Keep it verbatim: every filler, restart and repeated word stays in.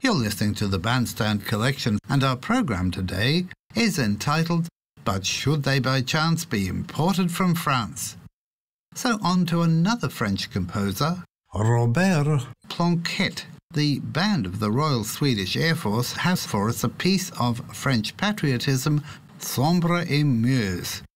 You're listening to the Bandstand Collection, and our programme today is entitled But Should They By Chance Be Imported from France? So on to another French composer, Robert Planquette. The band of the Royal Swedish Air Force has for us a piece of French patriotism, Sombre et Meuse.